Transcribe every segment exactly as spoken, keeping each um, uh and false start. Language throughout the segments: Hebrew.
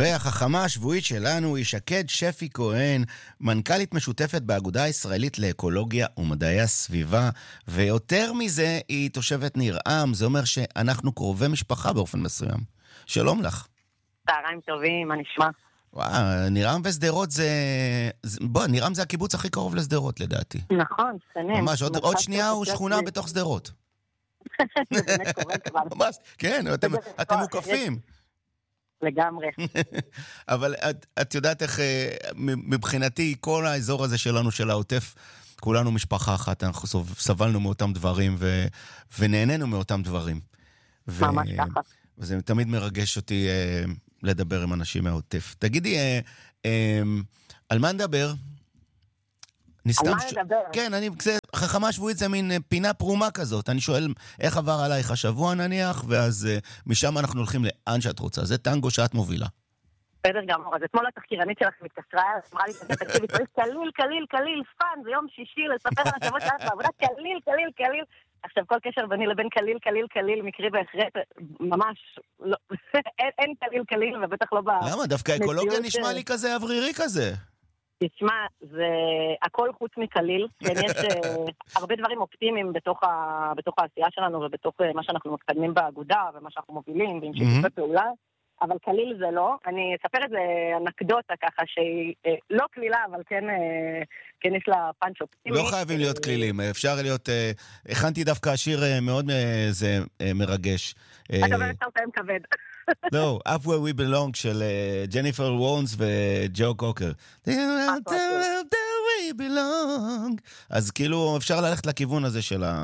והחכמה השבועית שלנו היא שקד שפי כהן, מנכ"לית משותפת באגודה הישראלית לאקולוגיה ומדעי הסביבה, ויותר מזה היא תושבת ניר-עם, זה אומר שאנחנו קרובי משפחה באופן מסוים. שלום לך. צהריים טובים, מה נשמע? וואו, ניר-עם ושדרות זה... בוא, ניר-עם זה הקיבוץ הכי קרוב לשדרות לדעתי. נכון, שנים. ממש, עוד, עוד שנייה הוא שכונה זה... בתוך שדרות. זה באמת קורה כבר. ממש, כן, אתם, אתם מוקפים. לגמרי. אבל את, את יודעת איך, מבחינתי, כל האזור הזה שלנו, של העוטף, כולנו משפחה אחת, אנחנו סבלנו מאותם דברים, ו, ונהנינו מאותם דברים. ממש ו... ככה. וזה תמיד מרגש אותי אה, לדבר עם אנשים מהעוטף. תגידי, אה, אה, על מה נדבר? על מה ש... נדבר? כן, אני, זה, חכמה שבועית זה מין פינה פרומה כזאת. אני שואל איך עבר עלייך השבוע נניח, ואז אה, משם אנחנו הולכים לאן שאת רוצה. זה טנגו שאת מובילה. בסדר גמור, אז אתמול התחקירנית שלך מתקשרה, אמרה לי, תקשיבי, צריך קליל, קליל, קליל, פן, זה יום שישי, לספר על השבוע שלך בעבודה, קליל, קליל, קליל. עכשיו, כל קשר ביני לבין קליל, קליל, קליל, מקרי בהחלט, ממש, לא, אין, אין קליל, קליל, ובטח לא במציאות. למה? דווקא אקולוגיה נשמע לי כזה אוורירי כזה. תשמע, זה הכל חוץ מקליל, כן, יש הרבה דברים אופטימיים בתוך, ה, בתוך העשייה שלנו, ובתוך מה שאנחנו מקדמים באגודה, ומה שאנחנו מובילים, ועם שיתופי פעולה, אבל כליל זה לא. אני אספר את זה אנקדוטה ככה, שהיא לא כלילה, אבל כן, כן יש לה פאנץ' אופטימי. לא חייבים להיות כלילים, אפשר להיות... הכנתי דווקא שיר מאוד זה מרגש. אתה אומר, אתה אותם כבד. לא, Up Where We Belong של ג'ניפר וורנס וג'ו קוקר. Up Where We Belong. אז כאילו אפשר ללכת לכיוון הזה של ה...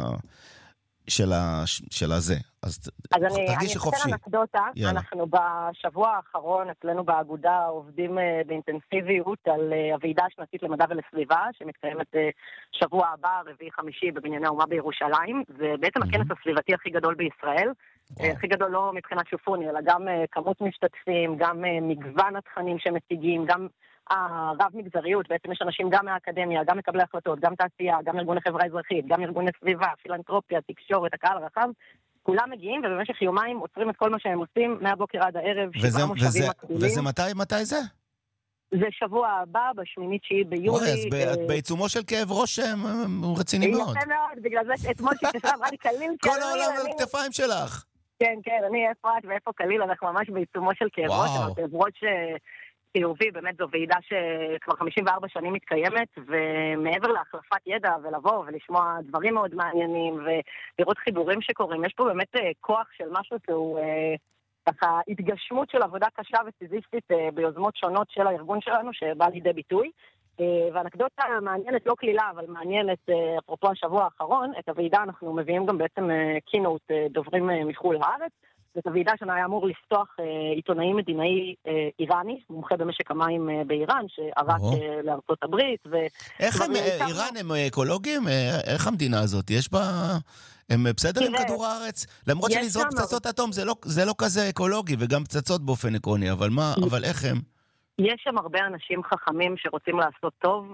של ה... של הזה. אז, אז אני, אני אתן אנקדוטה. אנחנו בשבוע האחרון אצלנו באגודה עובדים באינטנסיביות על הוועידה השנתית למדע ולסביבה, שמתקיימת שבוע הבא, רביעי חמישי, בבנייני האומה בירושלים. זה בעצם הכנס הסביבתי הכי גדול בישראל. הכי גדול לא מבחינת שופוני, אלא גם כמות משתתפים, גם מגוון התכנים שמציגים, גם הרב מגזריות, בעצם יש אנשים גם מהאקדמיה, גם מקבלי החלטות, גם תעשייה, גם ארגוני חברה אזרחית, גם ארגוני סביבה, פילנטרופיה, תקשורת, הקהל הרחב, כולם מגיעים ובמשך יומיים עוצרים את כל מה שהם עושים מהבוקר עד הערב. וזה, וזה, וזה מתי, מתי זה? זה שבוע הבא, בשמינית שהיא ביולי. וואי, אז ב- בעיצומו של כאב ראש הוא רציני מאוד. יפה מאוד, בגלל זה אתמול שכתב, אמרה לי קליל, קליל. כל העולם על הכתפיים שלך. כן, כן, אני איפה את ואיפה קליל, אנחנו ממש בעיצומו של כאב ראש, כאב ראש חיובי, באמת זו ועידה שכבר חמישים וארבע שנים מתקיימת, ומעבר להחלפת ידע ולבוא ולשמוע דברים מאוד מעניינים ולראות חיבורים שקורים, יש פה באמת כוח של משהו שהוא ככה התגשמות של עבודה קשה וסיזיפטית ביוזמות שונות של הארגון שלנו שבא לידי ביטוי. ואנקדוטה מעניינת, לא כלילה, אבל מעניינת, אפרופו השבוע האחרון, את הוועידה אנחנו מביאים גם בעצם קינוט דוברים מחול הארץ. זאת הוועידה שהיה אמור לפתוח עיתונאי מדינאי איראני, מומחה במשק המים באיראן, שערק לארצות הברית. איך הם, איראן הם אקולוגים? איך המדינה הזאת? יש בה... הם בסדר עם כדור הארץ? למרות שלזרוק פצצות אטום זה לא כזה אקולוגי, וגם פצצות באופן עקרוני, אבל מה, אבל איך הם? יש שם הרבה אנשים חכמים שרוצים לעשות טוב,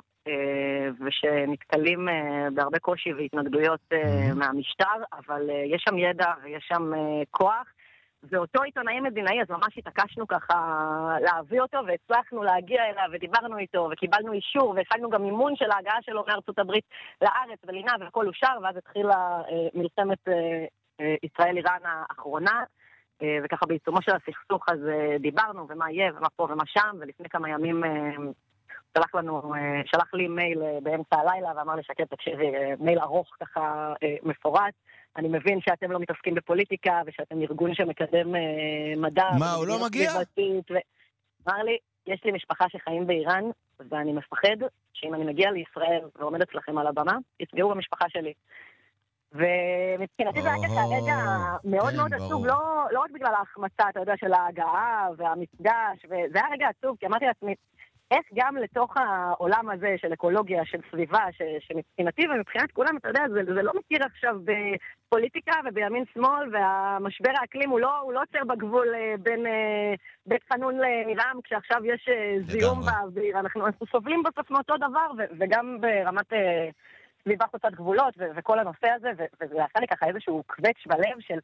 ושנתקלים בהרבה קושי והתנגדויות מהמשטר, אבל יש שם ידע ויש שם כוח. זה אותו עיתונאי מדינאי, אז ממש התעקשנו ככה להביא אותו, והצלחנו להגיע אליו, ודיברנו איתו, וקיבלנו אישור, והפגנו גם מימון של ההגעה שלו מארצות הברית לארץ, ולינה, והכל אושר, ואז התחילה מלחמת ישראל-איראן האחרונה, וככה בעיצומו של הסכסוך אז דיברנו, ומה יהיה, ומה פה ומה שם, ולפני כמה ימים שלח לנו, שלח לי מייל באמצע הלילה, ואמר לי שקט, תקשיבי, מייל ארוך ככה מפורט, אני מבין שאתם לא מתעסקים בפוליטיקה, ושאתם ארגון שמקדם מדע. מה, הוא לא מגיע? אמר לי, יש לי משפחה שחיים באיראן, ואני מפחד שאם אני מגיע לישראל ועומד אצלכם על הבמה, יפגעו במשפחה שלי. ומבחינתי זה היה ככה רגע מאוד מאוד עצוב, לא רק בגלל ההחמצה, אתה יודע, של ההגעה והמפגש, וזה היה רגע עצוב, כי אמרתי לעצמי, איך גם לתוך העולם הזה של אקולוגיה, של סביבה, שמבחינתי ומבחינת כולם, אתה יודע, זה, זה לא מכיר עכשיו בפוליטיקה ובימין שמאל, והמשבר האקלים הוא לא, הוא לא עוצר בגבול בין בית חנון לנירם, כשעכשיו יש זיהום באוויר. אנחנו, אנחנו סובלים בסוף מאותו דבר, ו, וגם ברמת סביבה חוצת גבולות, ו, וכל הנושא הזה, ו, וזה עשה לי ככה איזשהו קווץ' בלב של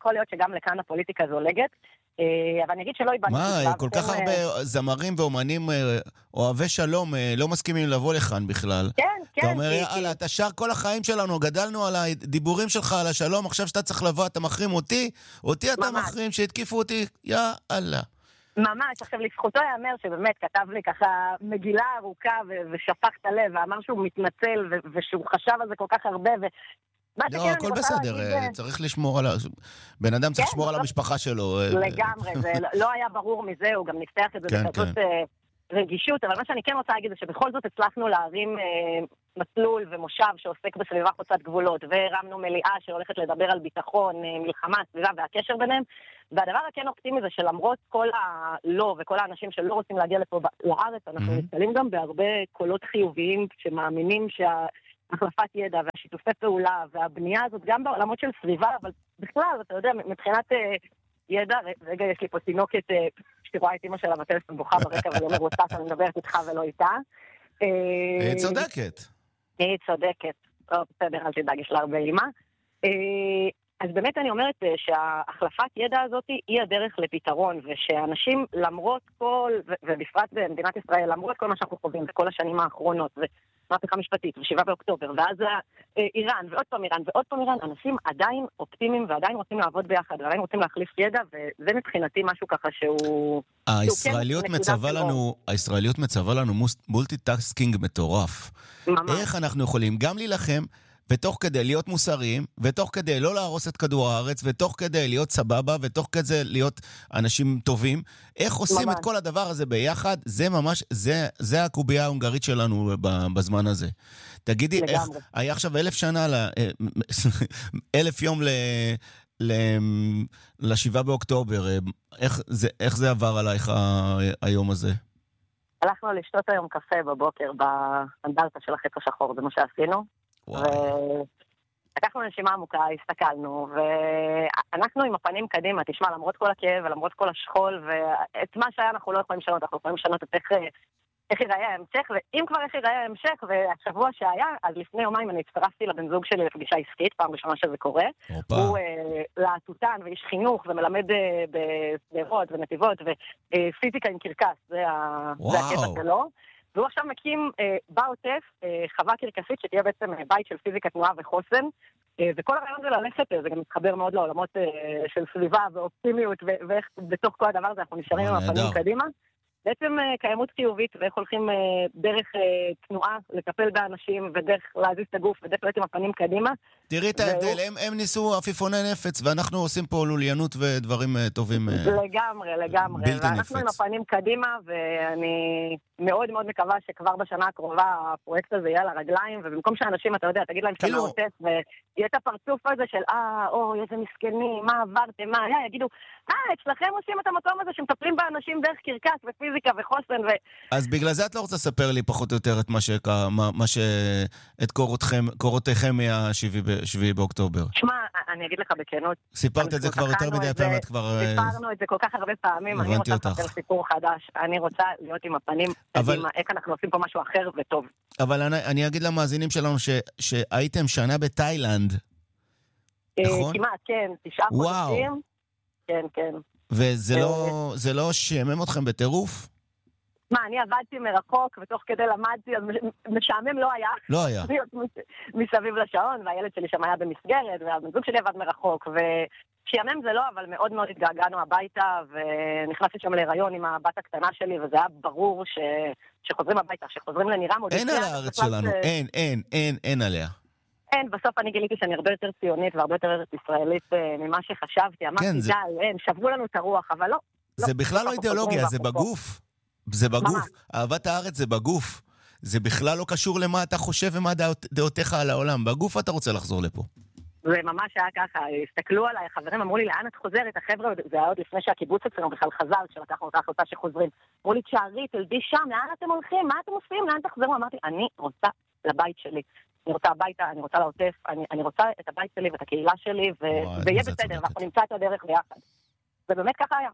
יכול להיות שגם לכאן הפוליטיקה זולגת, אבל אני אגיד שלא איבדתי. מה, כל כך הרבה זמרים ואומנים אוהבי שלום לא מסכימים לבוא לכאן בכלל. כן, כן. אתה אומר, יאללה, אתה שר כל החיים שלנו, גדלנו על הדיבורים שלך על השלום, עכשיו שאתה צריך לבוא, אתה מחרים אותי, אותי אתה מחרים, שהתקיפו אותי, יאללה. ממש, עכשיו לזכותו יאמר שבאמת כתב לי ככה מגילה ארוכה ושפך את הלב, ואמר שהוא מתנצל ושהוא חשב על זה כל כך הרבה, ו... לא, הכל בסדר, צריך לשמור על... בן אדם צריך לשמור על המשפחה שלו. לגמרי, זה לא היה ברור מזה, הוא גם נפתח את זה בכזאת רגישות, אבל מה שאני כן רוצה להגיד זה שבכל זאת הצלחנו להרים מסלול ומושב שעוסק בסביבה חוצת גבולות, והרמנו מליאה שהולכת לדבר על ביטחון, מלחמה, סביבה והקשר ביניהם, והדבר הכן אופטימי זה שלמרות כל הלא וכל האנשים שלא רוצים להגיע לפה לארץ, אנחנו נתקלים גם בהרבה קולות חיוביים שמאמינים שה... החלפת ידע והשיתופי פעולה והבנייה הזאת גם בעולמות של סביבה, אבל בכלל, אתה יודע, מבחינת אה, ידע, רגע, יש לי פה תינוקת אה, שרואה את אמא שלה בטלפון בוכה ברקע, ולא מרוצה שאני מדברת איתך ולא איתה. היא צודקת. היא צודקת. טוב, בסדר, אל תדאג, יש לה הרבה אימא. אה, אז באמת אני אומרת אה, שההחלפת ידע הזאת היא הדרך לפתרון, ושאנשים למרות כל, ו- ובפרט במדינת ישראל, למרות כל מה שאנחנו חווים בכל השנים האחרונות, ו... מהפכה משפטית, ושבעה באוקטובר, ואז איראן, ועוד פעם איראן, ועוד פעם איראן, אנשים עדיין אופטימיים, ועדיין רוצים לעבוד ביחד, ועדיין רוצים להחליף ידע, וזה מבחינתי משהו ככה שהוא... הישראליות מצווה לנו, הישראליות מצווה לנו מולטי-טאסקינג מטורף. איך אנחנו יכולים גם להילחם, ותוך כדי להיות מוסריים, ותוך כדי לא להרוס את כדור הארץ, ותוך כדי להיות סבבה, ותוך כדי להיות אנשים טובים. איך עושים ממש. את כל הדבר הזה ביחד? זה ממש, זה, זה הקובייה ההונגרית שלנו בזמן הזה. תגידי, לגמרי. איך, היה עכשיו אלף שנה, אלף יום ל... לשבעה באוקטובר, איך זה, איך זה עבר עלייך היום הזה? הלכנו לשתות היום קפה בבוקר באנדרטה של החץ השחור, זה מה שעשינו. ולקחנו נשימה עמוקה, הסתכלנו, ואנחנו עם הפנים קדימה, תשמע, למרות כל הכאב ולמרות כל השכול, ואת מה שהיה אנחנו לא יכולים לשנות, אנחנו יכולים לשנות את איך, איך ייראה ההמשך, ואם כבר איך ייראה ההמשך, והשבוע שהיה, אז לפני יומיים אני הצטרפתי לבן זוג שלי לפגישה עסקית, פעם ראשונה שזה קורה, אופה. הוא להטוטן ואיש חינוך, ומלמד בסדרות ונתיבות, ופיזיקה עם קרקס, זה הקטע שלו. והוא עכשיו מקים אה, בעוטף, אה, חווה קרקסית שתהיה בעצם אה, בית של פיזיקה, תנועה וחוסן, אה, וכל הרעיון זה ללכת, אה, זה גם מתחבר מאוד לעולמות אה, של סביבה ואופטימיות, ו- ואיך בתוך כל הדבר הזה אנחנו נשארים עם הפנים קדימה. בעצם אה, קיימות חיובית, ואיך הולכים אה, דרך אה, תנועה לטפל באנשים, ודרך להזיז את הגוף, ודרך להיות עם הפנים קדימה. תראי את ההבדל, הם, הם ניסו עפיפוני נפץ, ואנחנו עושים פה לוליינות ודברים אה, טובים. אה, לגמרי, לגמרי. בלתי נפץ. ואנחנו עם הפנים קדימה, ואני מאוד מאוד מקווה שכבר בשנה הקרובה הפרויקט הזה יהיה על הרגליים, ובמקום שאנשים, אתה יודע, תגיד להם שאתה מעוטף, ויהיה את הפרצוף הזה של, אה, אוי, איזה מסכנים, מה עברתם, מה היה, יגידו, אה, אצלכם עושים את המקום הזה שמטפלים באנשים דרך קרקס ופיזיקה וחוסן ו... אז בגלל זה את לא רוצה לספר לי פחות או יותר את מה ש... מה ש... את קורותכם, קורותיכם מהשביעי באוקטובר. שמע, אני אגיד לך בכנות. סיפרת את זה כבר יותר מדי פעמים, את כבר... סיפרנו את זה כל כך הרבה פעמים, אני רוצה לספר סיפור חדש, אני רוצה להיות עם הפנים קדימה, איך אנחנו עושים פה משהו אחר וטוב. אבל אני, אני אגיד למאזינים שלנו ש... שהייתם שנה בתאילנד, נכון? כמעט, כן, תשעה חודשים. כן, כן. וזה לא, זה לא שמם אתכם בטירוף? מה, אני עבדתי מרחוק, ותוך כדי למדתי, אז משעמם לא היה. לא היה. מסביב לשעון, והילד שלי שם היה במסגרת, והבן-זוג שלי עבד מרחוק, ושיעמם זה לא, אבל מאוד מאוד התגעגענו הביתה, ונכנסתי שם להיריון עם הבת הקטנה שלי, וזה היה ברור ש... שחוזרים הביתה, שחוזרים לנירם. אין על הארץ שלנו, ש... אין, אין, אין, אין עליה. אין, בסוף אני גיליתי שאני הרבה יותר ציונית, והרבה יותר ישראלית ממה שחשבתי. אמרתי, כן, זה... די, אין, שברו לנו את הרוח, אבל לא. זה לא, בכלל לא אידיאולוגיה, זה בגוף. זה בגוף. אהבת הארץ זה בגוף. זה בכלל לא קשור למה אתה חושב ומה דעות, דעותיך על העולם. בגוף אתה רוצה לחזור לפה. זה ממש היה ככה. הסתכלו עליי, חברים אמרו לי, לאן את חוזרת? החבר'ה, זה היה עוד לפני שהקיבוץ אצלנו בכלל חזר, כשלקחנו את ההחלטה שחוזרים. אמרו לי, תשארי, תלדי שם, לאן אתם הולכים? מה אתם עושים? לאן תחזרו? אמרתי, אני רוצה לבית שלי. אני רוצה הביתה, אני רוצה לעוטף, אני, אני רוצה את הבית שלי ואת הקהילה שלי, וזה יהיה בסדר, ואנחנו נמצא את הדרך ביחד. ובאמת ככה היה.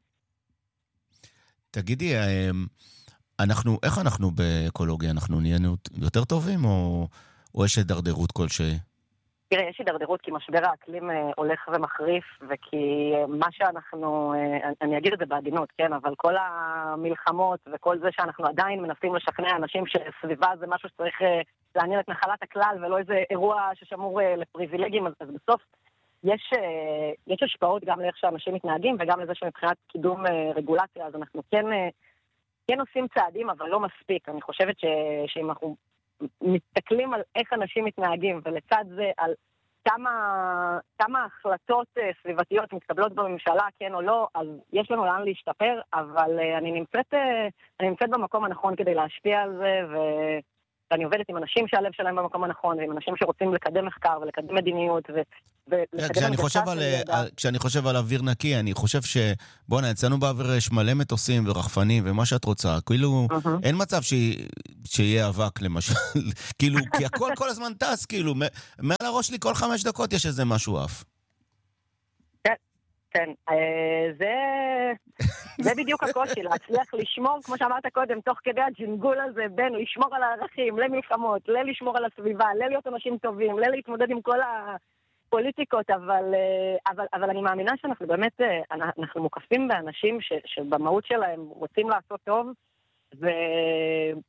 תגידי, אנחנו, איך אנחנו באקולוגיה? אנחנו נהיינו יותר טובים, או, או יש הדרדרות כלשהי? תראה, יש הידרדרות כי משבר האקלים אה, הולך ומחריף, וכי אה, מה שאנחנו, אה, אני אגיד את זה בעדינות, כן, אבל כל המלחמות וכל זה שאנחנו עדיין מנסים לשכנע אנשים שסביבה זה משהו שצריך אה, לעניין את נחלת הכלל, ולא איזה אירוע ששמור אה, לפריבילגים, אז, אז בסוף יש, אה, יש השפעות גם לאיך שאנשים מתנהגים, וגם לזה שמבחינת קידום אה, רגולציה, אז אנחנו כן, אה, כן עושים צעדים, אבל לא מספיק. אני חושבת ש, שאם אנחנו מסתכלים על איך אנשים מתנהגים, ולצד זה על כמה, כמה החלטות סביבתיות מתקבלות בממשלה, כן או לא, אז יש לנו לאן להשתפר, אבל אני נמצאת, אני נמצאת במקום הנכון כדי להשפיע על זה, ואני עובדת עם אנשים שהלב שלהם במקום הנכון, ועם אנשים שרוצים לקדם מחקר ולקדם מדיניות, ו... כשאני חושב על, על, כשאני חושב על אוויר נקי, אני חושב שבוא נצאנו באוויר יש מלא מטוסים ורחפנים ומה שאת רוצה, כאילו אין מצב שיהיה אבק למשל, כאילו, כי הכל כל הזמן טס, כאילו, מעל הראש לי כל חמש דקות יש איזה משהו אף. כן, כן, זה, זה בדיוק הקושי, להצליח לשמור, כמו שאמרת קודם, תוך כדי הג'ינגול הזה, בין לשמור על הערכים, למלחמות, ללשמור על הסביבה, ללהיות אנשים טובים, ללהתמודד עם כל ה... פוליטיקות, אבל, אבל, אבל אני מאמינה שאנחנו באמת, אנחנו מוקפים באנשים ש, שבמהות שלהם רוצים לעשות טוב, ואולי,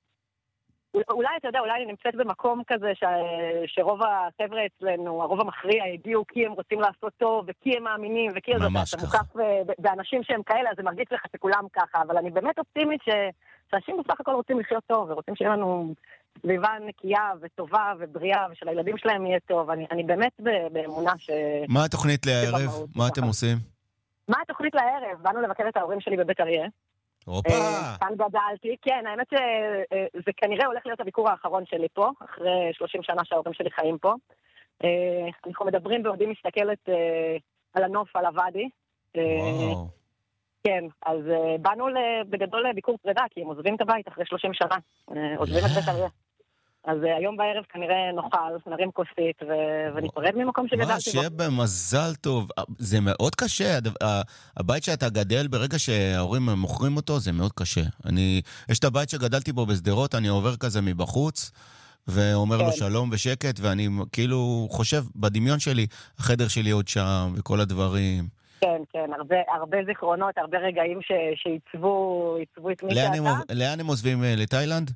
אתה יודע, אולי אני נמצאת במקום כזה ש, שרוב החבר'ה אצלנו, הרוב המכריע, הגיעו כי הם רוצים לעשות טוב, וכי הם מאמינים, וכי אתה מוקף באנשים שהם כאלה, אז זה מרגיש לך שכולם ככה, אבל אני באמת אופטימית ש, שאנשים בסך הכל רוצים לחיות טוב, ורוצים שיהיה לנו סביבה נקייה וטובה ובריאה, ושל הילדים שלהם יהיה טוב. אני, אני באמת באמונה ש... מה התוכנית לערב? מה אתם עושים? מה התוכנית לערב? באנו לבקר את ההורים שלי בבית אריה. אופה! כאן גדלתי. כן, האמת שזה כנראה הולך להיות הביקור האחרון שלי פה, אחרי שלושים שנה שההורים שלי חיים פה. אנחנו מדברים בעודי מסתכלת על הנוף, על הוואדי. וואו. כן, אז באנו בגדול לביקור פרידה, כי הם עוזבים את הבית אחרי שלושים שנה. עוזבים את בית אריה. אז היום בערב כנראה נאכל, נרים כוסית וניפרד ממקום שגדלתי בו. מה, שיהיה במזל טוב. זה מאוד קשה. הבית שאתה גדל, ברגע שההורים מוכרים אותו, זה מאוד קשה. יש את הבית שגדלתי בו בסדרות, אני עובר כזה מבחוץ, ואומר לו שלום ושקט, ואני כאילו חושב, בדמיון שלי, החדר שלי עוד שם, וכל הדברים. כן, כן, הרבה, הרבה זיכרונות, הרבה רגעים שעיצבו, עיצבו את מי שאתה. לאן הם עוזבים? לתאילנד?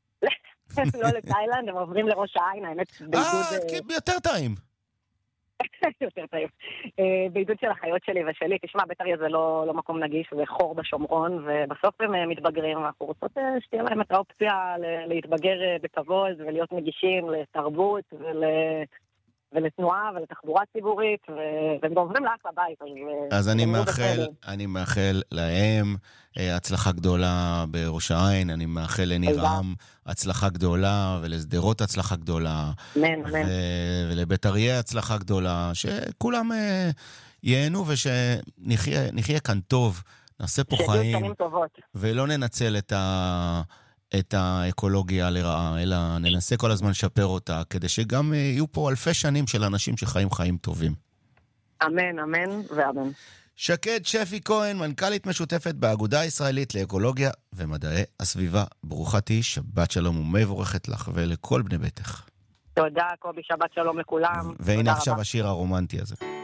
לא לתאילנד, הם עוברים לראש העין, האמת, בעידוד... אה, יותר טעים. יותר טעים. בעידוד של החיות שלי ושלי, תשמע, בית אריה זה לא מקום נגיש, זה חור בשומרון, ובסוף הם מתבגרים, ואנחנו רוצות שתהיה להם את האופציה להתבגר בכבוד, ולהיות נגישים לתרבות ול... ולתנועה ולתחבורה ציבורית, והם עוברים לאחלה בית. אז אני מאחל, אני מאחל להם הצלחה גדולה בראש העין, אני מאחל לניר עם הצלחה גדולה, ולסדרות הצלחה גדולה, ולבית אריה הצלחה גדולה, שכולם ייהנו ושנחיה כאן טוב, נעשה פה חיים, ולא ננצל את ה... את האקולוגיה לרעה, אלא ננסה כל הזמן לשפר אותה, כדי שגם יהיו פה אלפי שנים של אנשים שחיים חיים טובים. אמן, אמן ואמן. שקד שפי כהן, מנכ"לית משותפת באגודה הישראלית לאקולוגיה ומדעי הסביבה. ברוכה תהי, שבת שלום ומבורכת לך ולכל בני ביתך. תודה, קובי, שבת שלום לכולם. והנה עכשיו השיר הרומנטי הזה.